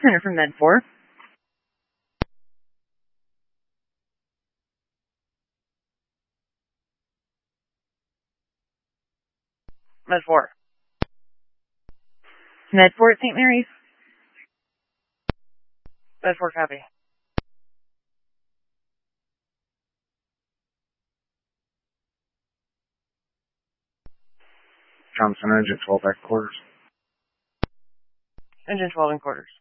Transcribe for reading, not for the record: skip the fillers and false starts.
Center from Med 4. Med 4. Med 4 at St. Mary's. Med 4 copy. Trauma Center, Engine 12 back quarters. Engine 12 in quarters.